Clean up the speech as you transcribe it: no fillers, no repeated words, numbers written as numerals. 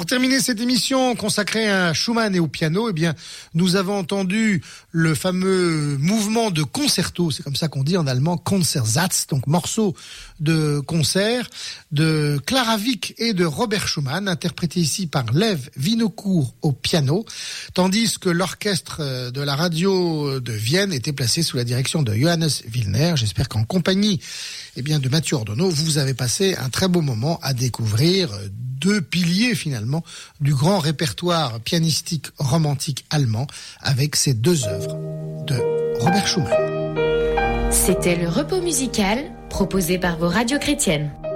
Pour terminer cette émission consacrée à Schumann et au piano, eh bien, nous avons entendu le fameux mouvement de concerto, c'est comme ça qu'on dit en allemand, Konzertsatz, donc morceau de concert de Clara Wieck et de Robert Schumann, interprété ici par Lev Vinokour au piano, tandis que l'orchestre de la radio de Vienne était placé sous la direction de Johannes Wilner. J'espère qu'en compagnie de Mathieu Ordonneau, vous avez passé un très beau moment à découvrir deux piliers finalement du grand répertoire pianistique romantique allemand avec ces deux œuvres de Robert Schumann. C'était le repos musical proposé par vos radios chrétiennes.